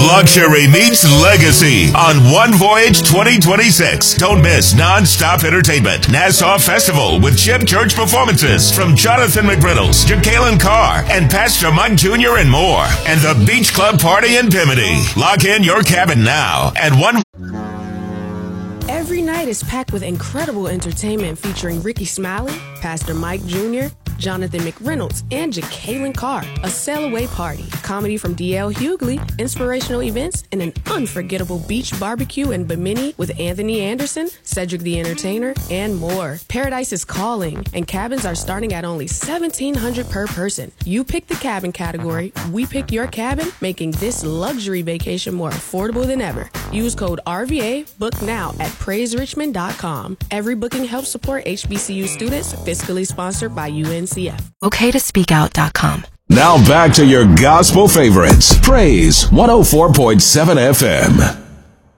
Luxury meets legacy on One Voyage 2026. Don't miss non-stop entertainment. Nassau Festival with Chip Church performances from Jonathan McReynolds, Jacqueline Carr, and Pastor Mike Jr. and more. And the Beach Club Party in Bimini. Lock in your cabin now at One. Every night is packed with incredible entertainment featuring Ricky Smiley, Pastor Mike Jr., Jonathan McReynolds, and Jacqueline Carr. A sail-away party, comedy from D.L. Hughley, inspirational events, and an unforgettable beach barbecue in Bimini with Anthony Anderson, Cedric the Entertainer, and more. Paradise is calling, and cabins are starting at only $1,700 per person. You pick the cabin category, we pick your cabin, making this luxury vacation more affordable than ever. Use code RVA, book now at PraiseRichmond.com. Every booking helps support HBCU students, fiscally sponsored by UNCF. OKToSpeakOut.com. Now back to your gospel favorites. Praise 104.7 FM.